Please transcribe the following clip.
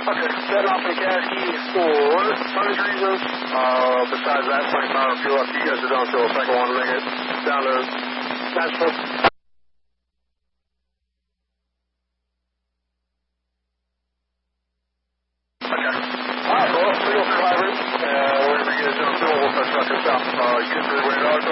Okay, set off in Caskey for tonnage reasons. Besides that, plenty of power and fuel up to you guys are done, so if I want to make it down to Nashville. Alright, well, we go through Hybrid, and we're going to get it done. We'll start trucking south. You get through the radar.